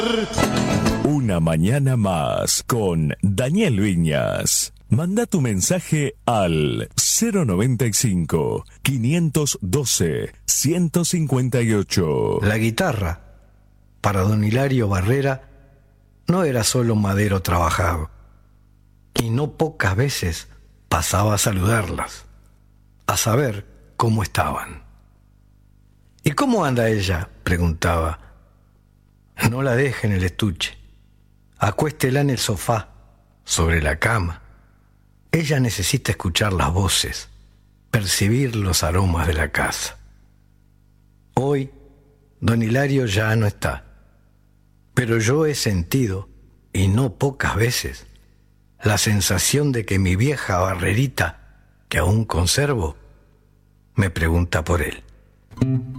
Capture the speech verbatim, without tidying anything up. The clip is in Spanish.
Una mañana más con Daniel Viñas. Manda tu mensaje al cero noventa y cinco, quinientos doce, ciento cincuenta y ocho. La guitarra, para don Hilario Barrera, no era solo un madero trabajado, y no pocas veces pasaba a saludarlas, a saber cómo estaban. ¿Y cómo anda ella?, preguntaba. No la deje en el estuche, acuéstela en el sofá, sobre la cama. Ella necesita escuchar las voces, percibir los aromas de la casa. Hoy, don Hilario ya no está, pero yo he sentido, y no pocas veces, la sensación de que mi vieja Barrerita, que aún conservo, me pregunta por él.